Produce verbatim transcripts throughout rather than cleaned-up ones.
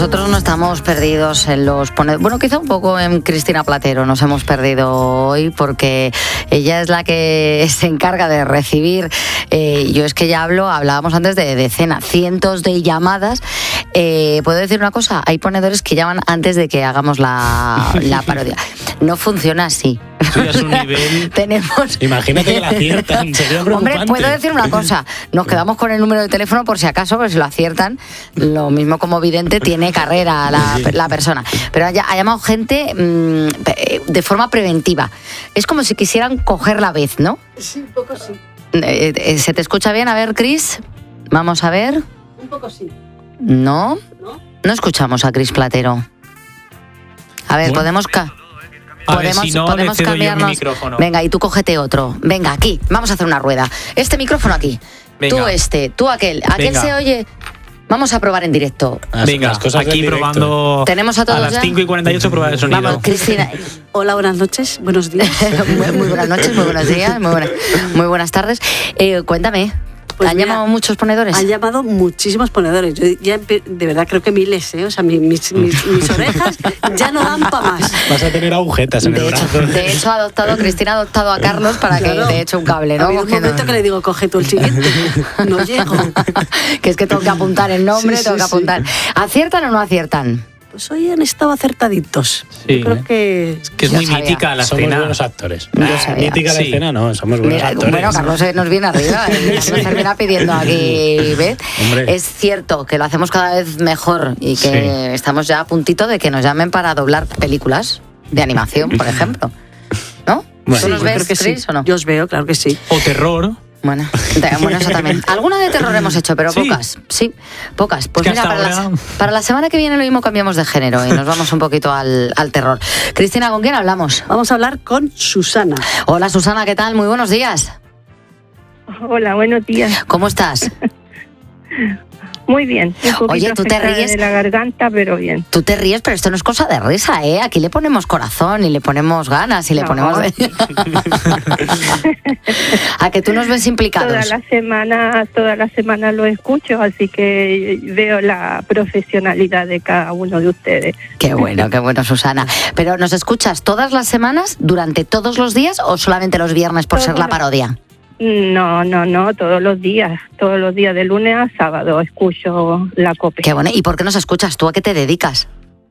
nosotros no estamos perdidos en los ponedores. Bueno, quizá un poco en Cristina Platero nos hemos perdido hoy porque ella es la que se encarga de recibir. Eh, yo es que ya hablo, hablábamos antes de decenas, cientos de llamadas. Eh, ¿Puedo decir una cosa? Hay ponedores que llaman antes de que hagamos la, la parodia. No funciona así. Tú ya es un nivel... Tenemos... Imagínate que la aciertan, sería preocupante. Hombre, puedo decir una cosa. Nos quedamos con el número de teléfono por si acaso, pero si lo aciertan, lo mismo como vidente tiene carrera la, la persona. Pero ha, ha llamado gente mmm, de forma preventiva. Es como si quisieran coger la vez, ¿no? Sí, un poco sí. Eh, eh, ¿Se te escucha bien? A ver, Cris. Vamos a ver. Un poco sí. ¿No? ¿No? No escuchamos a Cris Platero. A ver, bueno. podemos... Ca- A podemos, ver, si no, podemos le cedo yo mi cambiarnos. micrófono. Venga, y tú cógete otro. Venga, aquí. Vamos a hacer una rueda. Este micrófono aquí. Venga. Tú este, tú aquel. Aquel Venga. se oye... Vamos a probar en directo. Venga, las cosas aquí del probando. ¿Tenemos a todos las ya? cinco y cuarenta y ocho prueba de sonido. Vamos, Cristina. Hola, buenas noches, buenos días. muy, muy buenas noches, muy buenos días, muy buenas, muy buenas tardes. Eh, cuéntame, Pues ¿han mira, llamado muchos ponedores? Han llamado muchísimos ponedores. Yo ya empe- de verdad creo que miles, ¿eh? O sea, mi- mis, mis, mis orejas ya no dan para más. Vas a tener agujetas en De el hecho, brazo. de hecho, ha adoptado, Cristina ha adoptado a Carlos para que Claro. te eche un cable, Ha ¿no? habido un Porque no- momento que le digo, coge tú el siguiente. No llego. que es que tengo que apuntar el nombre, Sí, sí, tengo que sí. apuntar. ¿Aciertan o no aciertan? Pues hoy han estado acertaditos. Sí. Yo creo que... Que es Yo muy sabía. mítica la Somos escena. buenos actores. Yo Ah, sabía. mítica la Sí. escena, no, somos buenos Mira, actores. bueno, Carlos eh, nos viene arriba y nos termina pidiendo aquí, ¿ves? Hombre. Es cierto que lo hacemos cada vez mejor y que Sí. estamos ya a puntito de que nos llamen para doblar películas de animación, por ejemplo. ¿No? Bueno, ¿Tú nos yo ves, creo que sí. Cris, o no? Yo os veo, claro que sí. O terror. Bueno, de- bueno, eso también. Alguna de terror hemos hecho, pero Sí. pocas. Sí, pocas. Pues Es que mira, hasta para la, ahora- para la semana que viene lo mismo cambiamos de género y nos vamos un poquito al, al terror. Cristina, ¿con quién hablamos? Vamos a hablar con Susana. Hola, Susana, ¿qué tal? Muy buenos días. Hola, buenos días. ¿Cómo estás? Muy bien. Un poquito Oye, ¿tú te afectada ríes? de la garganta, pero bien. Tú te ríes, pero esto no es cosa de risa, ¿eh? Aquí le ponemos corazón y le ponemos ganas y le No. ponemos... A que tú nos ves Toda implicados. la semana, toda la semana lo escucho, así que veo la profesionalidad de cada uno de ustedes. Qué bueno, qué bueno, Susana. Pero ¿nos escuchas todas las semanas, durante todos los días o solamente los viernes por Todos ser la los- parodia? No, no, no, todos los días, todos los días de lunes a sábado escucho la COPE. Qué bueno. ¿Y por qué nos escuchas? ¿Tú a qué te dedicas?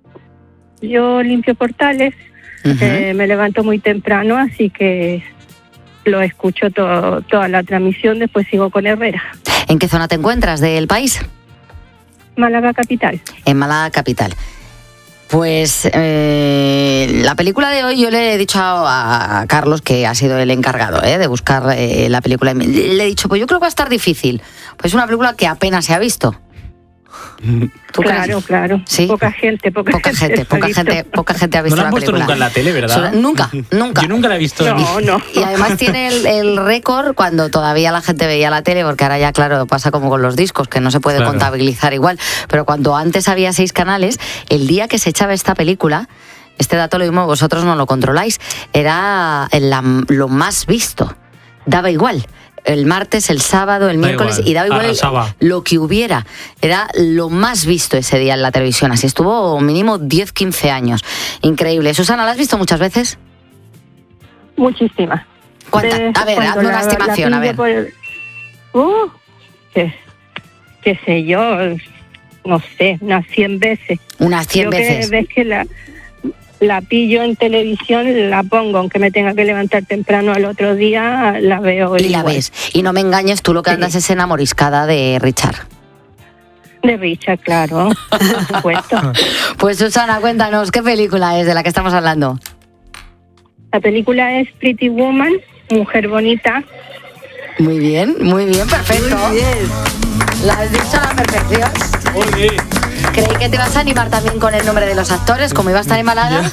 Yo limpio portales, Ujú. eh, me levanto muy temprano, así que lo escucho todo, toda la transmisión, después sigo con Herrera. ¿En qué zona te encuentras del país? Málaga capital. En Málaga capital. Pues eh, la película de hoy yo le he dicho a, a Carlos, que ha sido el encargado eh, de buscar eh, la película, y me- le he dicho, pues yo creo que va a estar difícil. Pues es una película que apenas se ha visto. ¿Tú Claro, crees? claro. Sí. Poca gente, poca, Poca gente, ha poca visto. gente, poca gente ha No visto la la han puesto película. nunca en la tele, ¿verdad? Solo- nunca, nunca. Yo nunca la he visto. No, no. Y además tiene el, el récord cuando todavía la gente veía la tele, porque ahora ya, claro, pasa como con los discos, que no se puede Claro. contabilizar igual. Pero cuando antes había seis canales, el día que se echaba esta película, este dato lo mismo vosotros no lo controláis, era el- la- lo más visto. Daba igual. El martes, el sábado, el Da miércoles, igual, y daba igual arrasaba. lo que hubiera. Era lo más visto ese día en la televisión. Así estuvo mínimo diez, quince años. Increíble. Susana, ¿la has visto muchas veces? Muchísimas. ¿Cuántas? De- A ver, cuando hazme una la- la estimación, a pillo ver. por el- Uh, qué, qué sé yo, no sé, unas cien veces. Unas cien yo veces. que ves que la, la pillo en televisión, la pongo, aunque me tenga que levantar temprano al otro día, la veo Y la igual. ves. Y no me engañes, tú lo que Sí. andas es enamoriscada de Richard. De Richard, claro, por supuesto. Pues Susana, cuéntanos, ¿qué película es de la que estamos hablando? La película es Pretty Woman, Mujer Bonita. Muy bien, muy bien, perfecto. Muy bien. La has dicho a la perfección. Oye, Creí que te ibas a animar también con el nombre de los actores, como iba a estar embalada.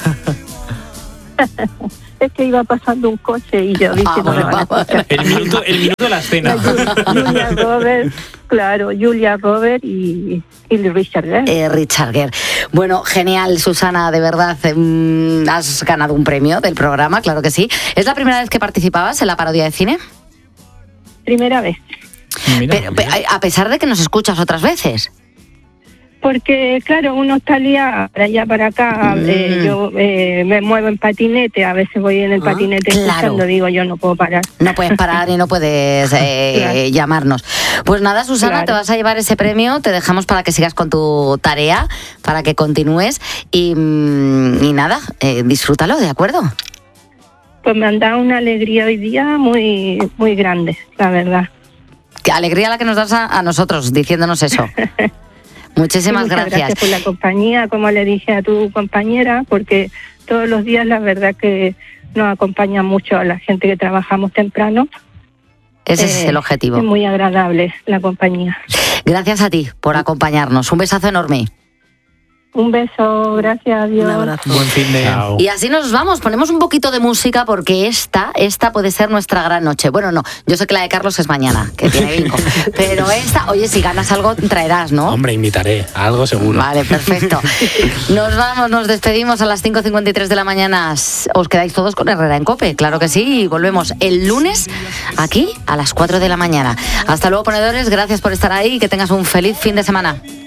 Es que iba pasando un coche y yo dije, Ah, no me van a bueno, escuchar. el minuto, el minuto de la escena. Julia Roberts, claro, Julia Roberts y, y Richard Gere. Eh, Richard Gere. Bueno, genial, Susana, de verdad, mm, has ganado un premio del programa, claro que sí. ¿Es la primera vez que participabas en la parodia de cine? Primera vez. Mira, Pero, pe- a pesar de que nos escuchas otras veces. Porque, claro, uno está liado de allá para acá. Mm. eh, yo eh, me muevo en patinete, a veces voy en el Ah, patinete claro. escuchando, digo, yo no puedo parar. No puedes parar y no puedes eh, Claro. llamarnos. Pues nada, Susana, Claro. te vas a llevar ese premio, te dejamos para que sigas con tu tarea, para que continúes y, mm, y nada, eh, disfrútalo, ¿de acuerdo? Pues me han dado una alegría hoy día muy, muy grande, la verdad. Qué alegría la que nos das a, a nosotros diciéndonos eso. Muchísimas Muchas gracias. gracias por la compañía, como le dije a tu compañera, porque todos los días la verdad que nos acompaña mucho a la gente que trabajamos temprano. Ese es Eh, el objetivo. Es muy agradable la compañía. Gracias a ti por acompañarnos. Un besazo enorme. Un beso, gracias a Dios. Un abrazo. Buen fin de... Chao. Y así nos vamos, ponemos un poquito de música porque esta, esta puede ser nuestra gran noche. Bueno, no, yo sé que la de Carlos es mañana, que tiene bingo. Pero esta, oye, si ganas algo traerás, ¿no? Hombre, invitaré, a algo seguro. Vale, perfecto. Nos vamos, nos despedimos a las cinco cincuenta y tres de la mañana. Os quedáis todos con Herrera en COPE, claro que sí. Y volvemos el lunes aquí a las cuatro de la mañana. Hasta luego, ponedores, gracias por estar ahí y que tengas un feliz fin de semana.